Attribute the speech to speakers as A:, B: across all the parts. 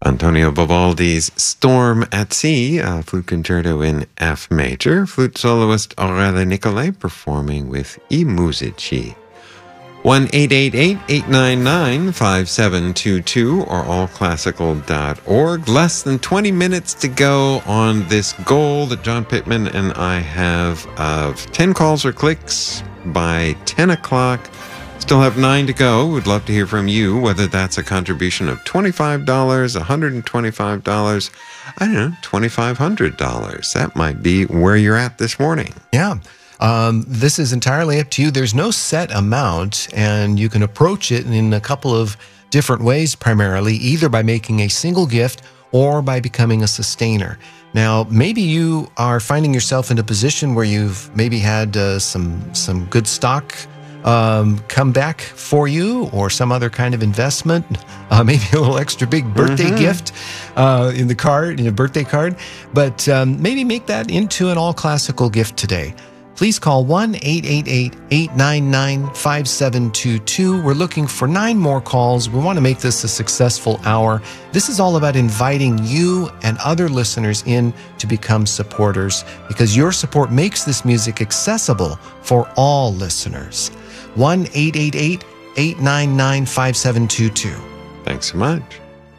A: Antonio Vivaldi's Storm at Sea, flute concerto in F major. Flute soloist Aurelia Nicolai performing with I Musici. 1-888-899-5722 or allclassical.org. Less than 20 minutes to go on this goal that John Pittman and I have of 10 calls or clicks by 10 o'clock. Still have 9 to go. We'd love to hear from you, whether that's a contribution of $25, $125, I don't know, $2,500. That might be where you're at this morning.
B: Yeah. This is entirely up to you. There's no set amount, and you can approach it in a couple of different ways, primarily, either by making a single gift or by becoming a sustainer. Now, maybe you are finding yourself in a position where you've maybe had some good stock come back for you, or some other kind of investment, maybe a little extra big birthday gift in a birthday card. But maybe make that into an all-classical gift today. Please call 1-888-899-5722. We're looking for 9 more calls. We want to make this a successful hour. This is all about inviting you and other listeners in to become supporters, because your support makes this music accessible for all listeners. 1-888-899-5722.
A: Thanks so much.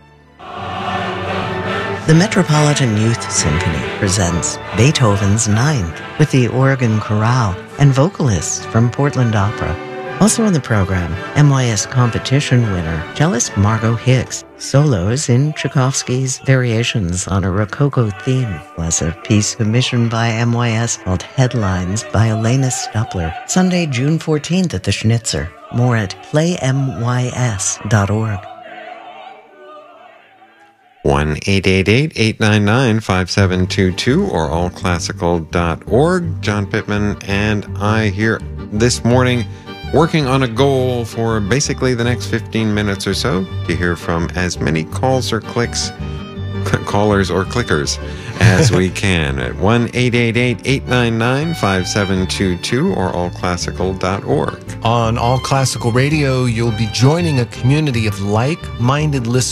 C: The Metropolitan Youth Symphony presents Beethoven's Ninth with the Oregon Chorale and vocalists from Portland Opera. Also on the program, MYS competition winner, cellist Margot Hicks, solos in Tchaikovsky's Variations on a Rococo theme, plus a piece commissioned by MYS called Headlines by Elena Stupler. Sunday, June 14th at the Schnitzer. More at playmys.org.
A: 1-888-899-5722 or allclassical.org. John Pittman and I here this morning working on a goal for basically the next 15 minutes or so to hear from as many callers or clickers as we can at 1-888-899-5722 or allclassical.org.
B: On All Classical Radio, you'll be joining a community of like-minded listeners